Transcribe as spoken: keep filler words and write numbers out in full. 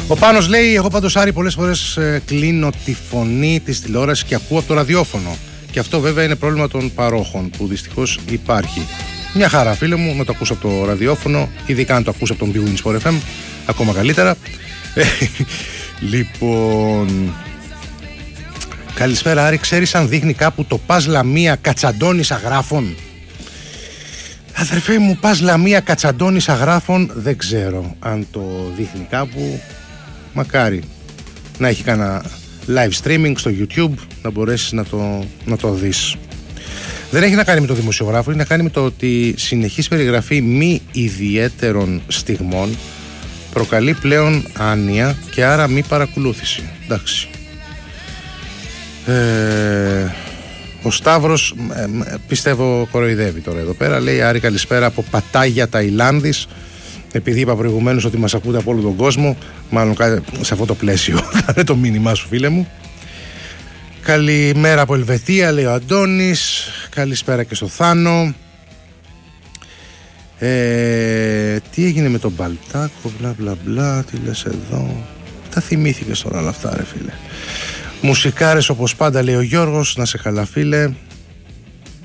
Ο Πάνος λέει: εγώ πάντως, Άρη, πολλές φορές ε, κλείνω τη φωνή της τηλεόρασης και ακούω από το ραδιόφωνο. Και αυτό βέβαια είναι πρόβλημα των παρόχων που δυστυχώς υπάρχει. Μια χαρά, φίλε μου, να το ακούς από το ραδιόφωνο, ειδικά αν το ακούς από τον Big Win Sport εφ εμ, ακόμα καλύτερα. Λοιπόν. Καλησπέρα, Άρη. Ξέρεις αν δείχνει κάπου το Πας Λαμία Κατσαντώνης Αγράφων? Αδερφέ μου, Πας Λαμία Κατσαντώνης Αγράφων, δεν ξέρω αν το δείχνει κάπου. Μακάρι να έχει κανένα live streaming στο YouTube, να μπορέσεις να το, να το δεις. Δεν έχει να κάνει με το δημοσιογράφο, έχει να κάνει με το ότι συνεχής περιγραφή μη ιδιαίτερων στιγμών προκαλεί πλέον άνοια και άρα μη παρακολούθηση. Εντάξει. Ε, ο Σταύρος ε, πιστεύω κοροϊδεύει τώρα εδώ πέρα. Λέει: Άρη, καλησπέρα από Πατάγια, Ταϊλάνδης. Επειδή είπα προηγουμένως ότι μας ακούτε από όλο τον κόσμο, μάλλον σε αυτό το πλαίσιο είναι το μήνυμά σου, φίλε μου. Καλημέρα από Ελβετία, λέει ο Αντώνης. Καλησπέρα και στο Θάνο. ε, Τι έγινε με τον Μπαλτάκο, μπλα μπλα μπλα, τι λες εδώ? Τα θυμήθηκες τώρα όλα αυτά, ρε φίλε. Μουσικάρες όπως πάντα, λέει ο Γιώργος. Να σε καλά, φίλε.